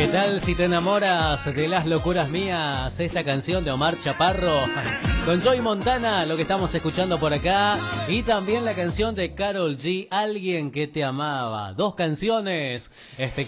¿Qué tal si te enamoras de las locuras mías? Esta canción de Omar Chaparro con Joy Montana, lo que estamos escuchando por acá. Y también la canción de Karol G, Alguien que te amaba. Dos canciones espectaculares.